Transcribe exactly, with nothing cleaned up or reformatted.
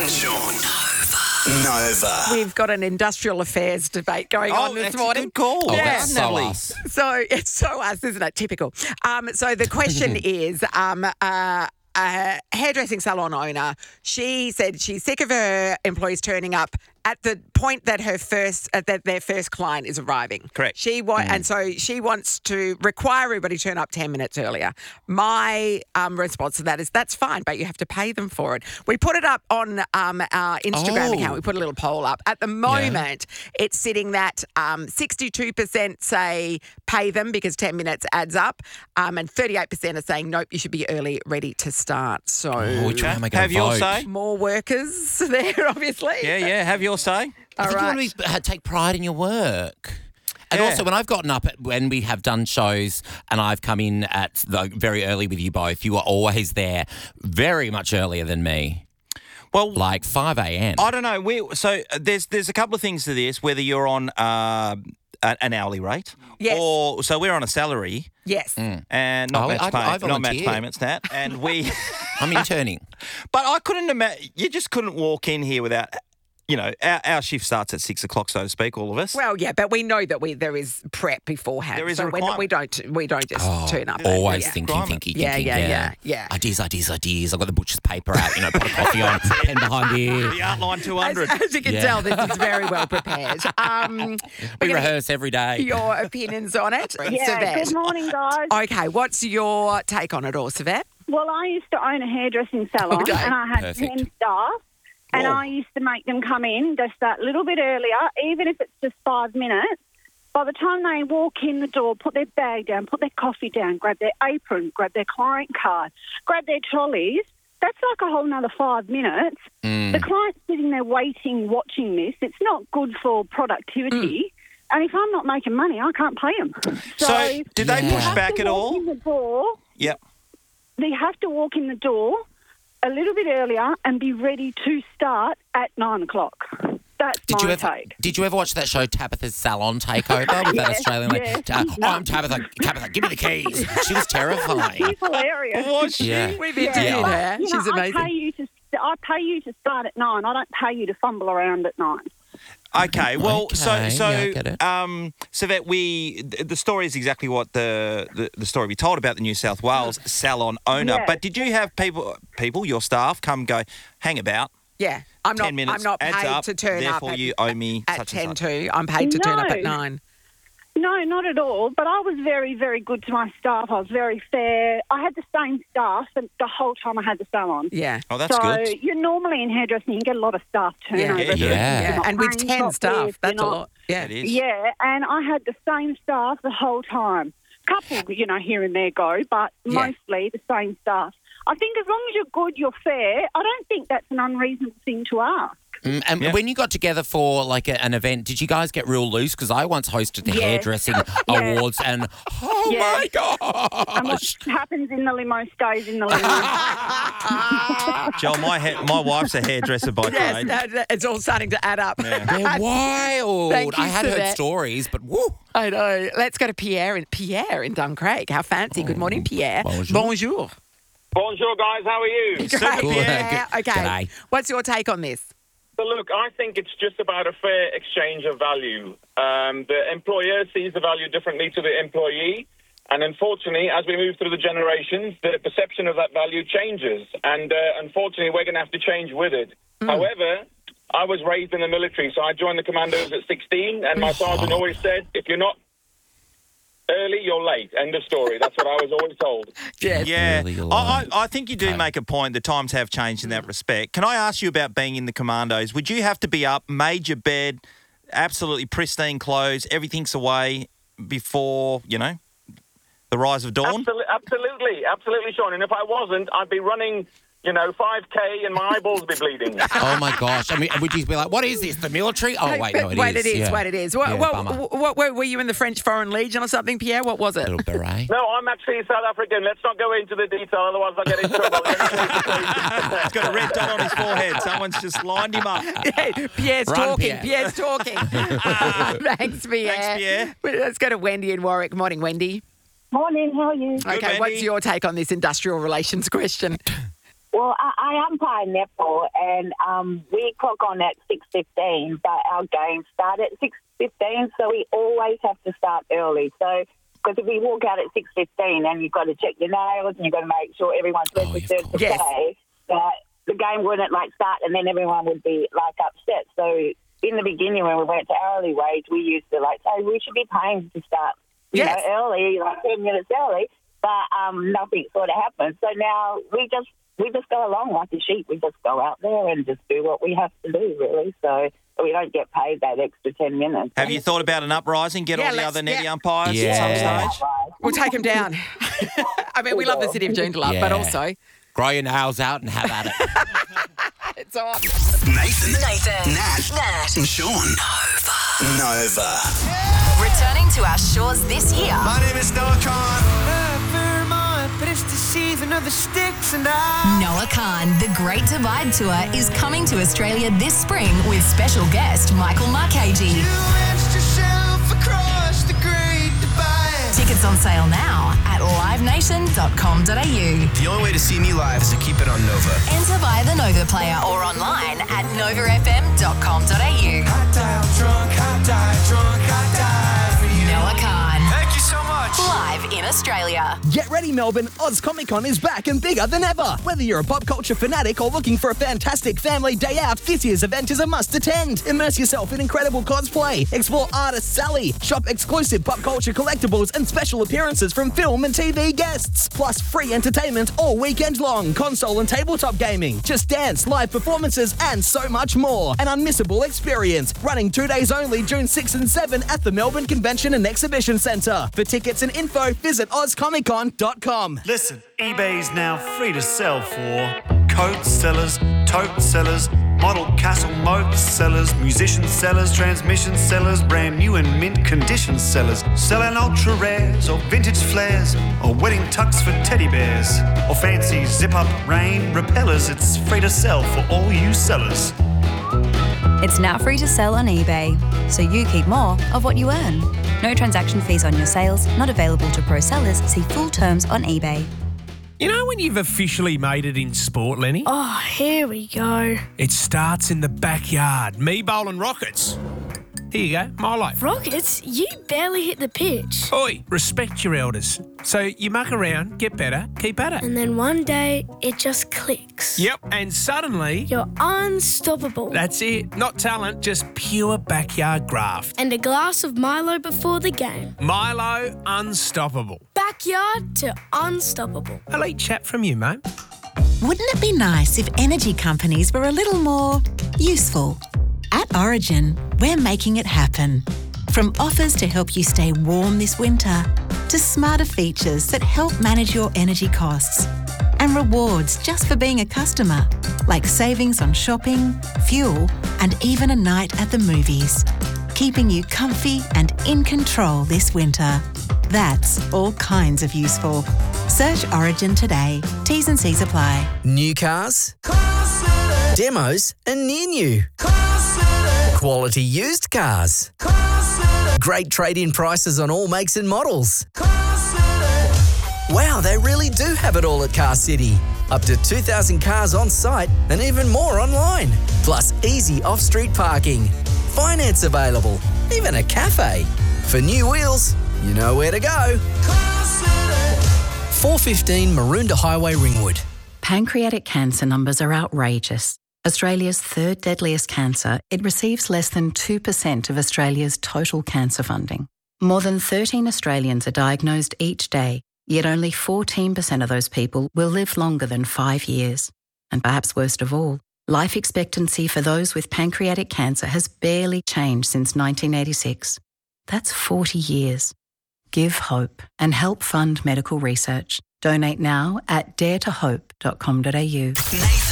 and Sean. Nova. We've got an industrial affairs debate going Oh, on this that's a morning. good call. Oh, Yeah. that's so us. So it's so us, isn't it? Typical. Um, so the question is, um, uh, a hairdressing salon owner, she said she's sick of her employees turning up at the point that her first uh, that their first client is arriving. Correct. She wa- and so she wants to require everybody to turn up ten minutes earlier. My um, response to that is that's fine, but you have to pay them for it. We put it up on um, our Instagram Oh. account. We put a little poll up. At the moment, it's sitting that um, sixty-two percent say pay them because ten minutes adds up, um, and thirty-eight percent are saying nope, you should be early, ready to start. So Oh, which one am I going Have to your vote? say. more workers there, obviously. Yeah, yeah. Have your say. I All think you right. want to be, uh, take pride in your work. And Yeah. also, when I've gotten up at, when we have done shows and I've come in at the very early with you both, you are always there very much earlier than me, Well, like five a.m. I don't know. We so uh, there's there's a couple of things to this. Whether you're on uh, a- an hourly rate, Yes. or so we're on a salary Yes. and not Oh, match I- pay, I not match volunteer. payments, Nat. And we, I'm interning. but I couldn't imagine. You just couldn't walk in here without. You know, our, our shift starts at six o'clock, so to speak. All of us. Well, yeah, but we know that we there is prep beforehand. There is so a we're not, we requirement. don't we don't just Oh, turn up. always yeah. thinking, Requirement. thinking, Yeah, thinking. yeah, yeah, yeah. Ideas, ideas, ideas. I've got the butcher's paper out, you know, pot of coffee on, pen behind the me. outline two As, hundred. as you can Yeah. tell, this is very well prepared. Um, We we're gonna rehearse every day. get your opinions on it, Yeah, Savette. good morning, guys. Okay, what's your take on it all, Savette? Well, I used to own a hairdressing salon, Okay. and I had Perfect. ten staff, and Whoa. I used to make them come in, they start a little bit earlier, even if it's just five minutes. By the time they walk in the door, put their bag down, put their coffee down, grab their apron, grab their client card, grab their trolleys, that's like a whole nother five minutes. Mm. The client's sitting there waiting, watching this. It's not good for productivity. And if I'm not making money, I can't pay them. So, did they Yeah. push have back to at walk all? In the door, Yep. they have to walk in the door a little bit earlier and be ready to start at nine o'clock. That's Did my you ever? take. Did you ever watch that show Tabitha's Salon Takeover with that Yes, Australian lady? yes. Uh, oh, I'm Tabitha. Tabitha, give me the keys. She was terrifying. She's hilarious. Was she? Yeah. We've interviewed Yeah. her. You She's know, I amazing. pay you to I pay you to start at nine. I don't pay you to fumble around at nine. Okay, well, so Okay, so yeah, I get it. um, so that we th- the story is exactly what the, the the story we told about the New South Wales salon owner. Yeah. But did you have people people your staff come go hang about Yeah, I'm not. ten minutes I'm not adds paid up, to turn up therefore at, you owe me at such ten and such. to. I'm paid to turn up at No. nine. No, not at all. But I was very, very good to my staff. I was very fair. I had the same staff the the whole time I had the salon. Yeah. Oh, that's so good. you're normally in hairdressing, you get a lot of staff turnover. Yeah. Yeah. Yeah. You're not And with paying ten properly, staff, you're that's a not- lot. Yeah. It is. Yeah, and I had the same staff the whole time. Couple, you know, here and there go, but Yeah. mostly the same staff. I think as long as you're good, you're fair. I don't think that's an unreasonable thing to ask. Mm, and Yeah. when you got together for like a, an event, did you guys get real loose? Because I once hosted the Yeah. hairdressing Yeah. awards, and oh Yeah. my And what gosh, happens in the limo stays in the limo. Joel, my ha- my wife's a hairdresser by Yes, trade. that- it's all starting to add up. they're wild. Thank you I had for heard that. stories, but woo. I know. Let's go to Pierre in Pierre in Duncraig. How fancy. Good morning, Pierre. Bonjour. Bonjour. Bonjour, guys. How are you? Super Great, Pierre. Pierre. Good- Okay. G'day. What's your take on this? So, look, I think it's just about a fair exchange of value. Um, the employer sees the value differently to the employee. And unfortunately, as we move through the generations, the perception of that value changes. And uh, unfortunately, we're going to have to change with it. However, I was raised in the military, so I joined the commandos at sixteen. And my sergeant always said, if you're not early, you're late. End of story. That's what I was always told. Yes. Yeah, Really I, light. I, I think you do Okay. make a point. The times have changed in that respect. Can I ask you about being in the commandos? Would you have to be up, made your bed, absolutely pristine clothes, everything's away before, you know, the rise of dawn? Absolutely, absolutely, absolutely, Sean. And if I wasn't, I'd be running, you know, five K and my eyeballs would be bleeding. Oh my gosh! I mean, would you be like, "What is this? The military?" Oh wait, no, it wait, is. it is. Yeah. Wait, it is. What, Yeah, what, bummer. what, what, were you in the French Foreign Legion or something, Pierre? What was it? Little beret. No, I'm actually South African. Let's not go into the detail, otherwise I'll get in trouble. He's got a red dot on his forehead. Someone's just lined him up. Yeah, Pierre's Run, talking. Pierre. Pierre's talking. Uh, thanks, Pierre. Thanks, Pierre. Let's go to Wendy in Warwick. Morning, Wendy. Morning, how are you? Okay, Wendy. what's your take on this industrial relations question? Well, I, I umpire netball, and um, we clock on at six fifteen, but our games start at six fifteen, so we always have to start early. So, because if we walk out at six fifteen, and you've got to check your nails, and you've got to make sure everyone's Oh, registered of to Yes. play, that the game wouldn't like start, and then everyone would be like upset. So, in the beginning, when we went to hourly wage, we used to like say we should be paying to start, you Yes. know, early, like ten minutes early. But um, nothing sort of happened. So now we just we just go along like a sheep. We just go out there and just do what we have to do, really. So we don't get paid that extra ten minutes. Have you thought about an uprising? Get Yeah, all the let's- other netty yeah. umpires Yeah. at some stage? We'll take him down. I mean, we love the city of Joondalup, but Yeah. also Grow your nails out and have at it. it's on. Nathan, Nathan, Nat, Nat, and Sean. Nova. returning to our shores this year. My name is Noah Khan. Noah Khan, The Great Divide Tour is coming to Australia this spring with special guest Michael Marchese. Tickets on sale now at live nation dot com dot a u. The only way to see me live is to keep it on Nova. Enter via the Nova player or online at nova f m dot com dot a u. Noah Khan. Thank you so much. Live in Australia. Get ready, Melbourne. Oz Comic Con is back and bigger than ever. Whether you're a pop culture fanatic or looking for a fantastic family day out, this year's event is a must attend. Immerse yourself in incredible cosplay, explore artist Sally, shop exclusive pop culture collectibles and special appearances from film and T V guests. Plus free entertainment all weekend long, console and tabletop gaming, Just Dance, live performances and so much more. An unmissable experience. Running two days only, June sixth and seventh at the Melbourne Convention and Exhibition Centre. For tickets and info, visit oz comic con dot com. Listen, eBay's now free to sell for coat sellers, tote sellers, model castle moat sellers, musician sellers, transmission sellers, brand new and mint condition sellers, selling ultra rares or vintage flares or wedding tux for teddy bears or fancy zip up rain repellers. It's free to sell for all you sellers. It's now free to sell on eBay, so you keep more of what you earn. No transaction fees on your sales, not available to pro sellers. See full terms on eBay. You know when you've officially made it in sport, Lenny? Oh, here we go. It starts in the backyard. Me bowling rockets. Here you go, Milo. Rockets, you barely hit the pitch. Oi, respect your elders. So you muck around, get better, keep at it. And then one day, it just clicks. Yep, and suddenly... You're unstoppable. That's it. Not talent, just pure backyard graft. And a glass of Milo before the game. Milo, unstoppable. Backyard to unstoppable. Elite chat from you, mate. Wouldn't it be nice if energy companies were a little more useful? At Origin, we're making it happen. From offers to help you stay warm this winter, to smarter features that help manage your energy costs, and rewards just for being a customer, like savings on shopping, fuel, and even a night at the movies, keeping you comfy and in control this winter. That's all kinds of useful. Search Origin today. T's and C's apply. New cars, demos, and near new. Quality used cars. Great trade-in prices on all makes and models. Wow, they really do have it all at Car City. Up to two thousand cars on site and even more online. Plus easy off-street parking. Finance available. Even a cafe. For new wheels, you know where to go. four fifteen Maroondah Highway, Ringwood. Pancreatic cancer numbers are outrageous. Australia's third deadliest cancer, it receives less than two percent of Australia's total cancer funding. More than thirteen Australians are diagnosed each day, yet only fourteen percent of those people will live longer than five years. And perhaps worst of all, life expectancy for those with pancreatic cancer has barely changed since nineteen eighty-six. That's forty years. Give hope and help fund medical research. Donate now at dare to hope dot com dot a u.